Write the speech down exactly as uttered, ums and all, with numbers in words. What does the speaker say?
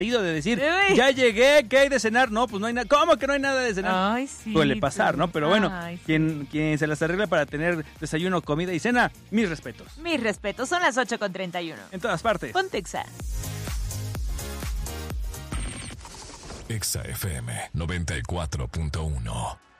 de decir, Uy. ya llegué, ¿qué hay de cenar? No, pues no hay nada. ¿Cómo que no hay nada de cenar? Ay, sí. Suele pasar, ¿no? Pero bueno, Ay, sí. quien, quien se las arregla para tener desayuno, comida y cena, mis respetos. Mis respetos, son las ocho con treinta y uno. En todas partes. Ponte Exa. Exa F M noventa y cuatro punto uno.